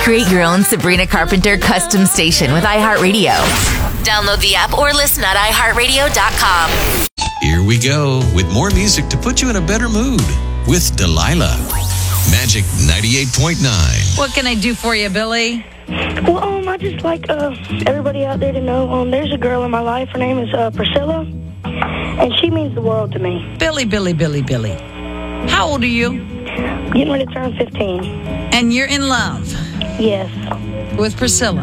Create your own Sabrina Carpenter custom station with iHeartRadio. Download the app or listen at iHeartRadio.com. Here we go with more music to put you in a better mood with Delilah. Magic 98.9. What can I do for you, Billy? Well, I just like everybody out there to know there's a girl in my life. Her name is Priscilla, and she means the world to me. Billy. How old are you? Getting ready to turn 15. And you're in love? Yes. With Priscilla?